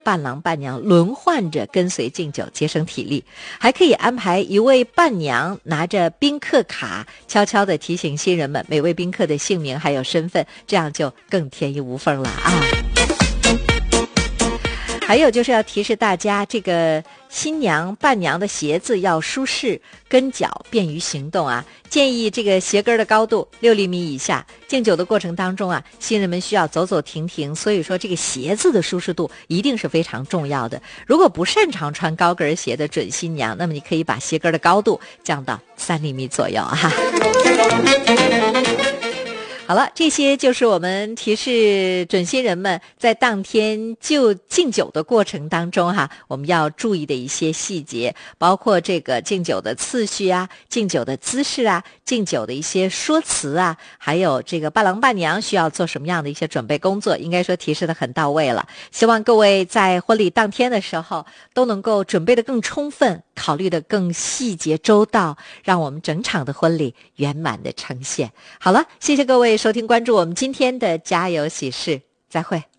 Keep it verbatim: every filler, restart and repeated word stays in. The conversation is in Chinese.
伴郎伴娘轮换着跟随敬酒，节省体力。还可以安排一位伴娘拿着宾客卡，悄悄地提醒新人们每位宾客的姓名还有身份，这样就更天衣无缝了啊。还有就是要提示大家，这个新娘伴娘的鞋子要舒适，跟脚便于行动啊。建议这个鞋跟的高度六厘米以下。敬酒的过程当中啊，新人们需要走走停停，所以说这个鞋子的舒适度一定是非常重要的。如果不擅长穿高跟鞋的准新娘，那么你可以把鞋跟的高度降到三厘米左右哈。好了，这些就是我们提示准新人们在当天就敬酒的过程当中哈，我们要注意的一些细节，包括这个敬酒的次序啊，敬酒的姿势啊，敬酒的一些说辞啊，还有这个伴郎伴娘需要做什么样的一些准备工作，应该说提示的很到位了。希望各位在婚礼当天的时候都能够准备的更充分，考虑的更细节周到，让我们整场的婚礼圆满的呈现。好了，谢谢各位收听关注我们今天的家有喜事，再会。